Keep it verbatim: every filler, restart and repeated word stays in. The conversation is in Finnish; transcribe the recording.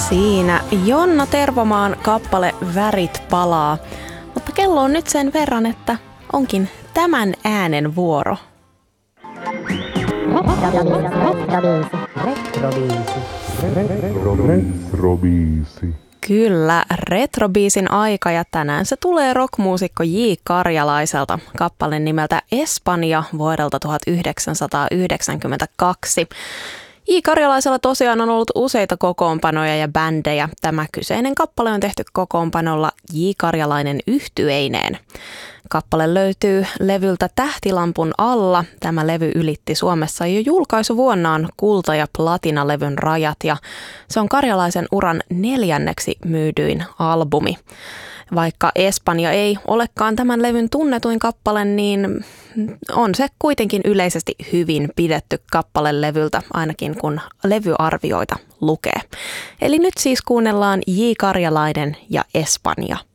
Siinä Jonna Tervomaan kappale Värit palaa, mutta kello on nyt sen verran, että onkin tämän äänen vuoro. Retrobiisi. Kyllä, retrobiisin aika ja tänään se tulee rockmuusikko J. Karjalaiselta kappaleen nimeltä Espanja vuodelta tuhatyhdeksänsataayhdeksänkymmentäkaksi. J. Karjalaisella tosiaan on ollut useita kokoonpanoja ja bändejä. Tämä kyseinen kappale on tehty kokoonpanolla J. Karjalainen yhtyeineen. Kappale löytyy levyltä Tähtilampun alla. Tämä levy ylitti Suomessa jo julkaisuvuonnaan kulta- ja platinalevyn rajat ja se on Karjalaisen uran neljänneksi myydyin albumi. Vaikka Espanja ei olekaan tämän levyn tunnetuin kappale, niin on se kuitenkin yleisesti hyvin pidetty kappale levyltä, ainakin kun levyarvioita lukee. Eli nyt siis kuunnellaan J. Karjalainen ja Espanja.